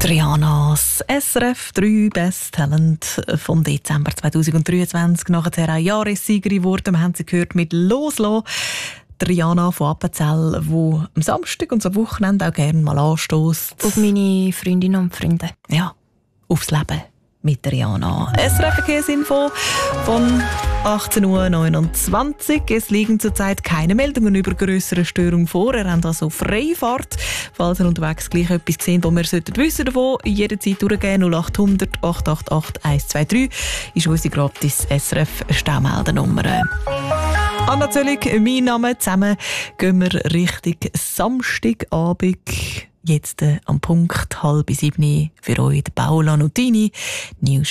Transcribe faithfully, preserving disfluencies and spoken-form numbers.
Rihannas S R F drei Best Talent vom Dezember zweitausenddreiundzwanzig. Nachher auch Jahressiegerin geworden. Wir haben sie gehört mit «Loslassen». Die Rihanna von Appenzell, die am Samstag und am Wochenende auch gerne mal anstößt. Auf meine Freundinnen und Freunde. Ja, aufs Leben mit Rihanna. S R F Verkehrsinfo von achtzehn Uhr neunundzwanzig. Es liegen zurzeit keine Meldungen über grössere Störungen vor. Ihr habt also Freifahrt. Falls ihr unterwegs gleich etwas gesehen, was wir sollten wissen davon, jederzeit durchgehen. null acht hundert acht acht acht eins zwei drei ist unsere gratis S R F Staumeldernummer. Anna Zöllig, mein Name. Zusammen gehen wir Richtung Samstagabend. Jetzt äh, am Punkt halb sieben für euch Paola Nutini. News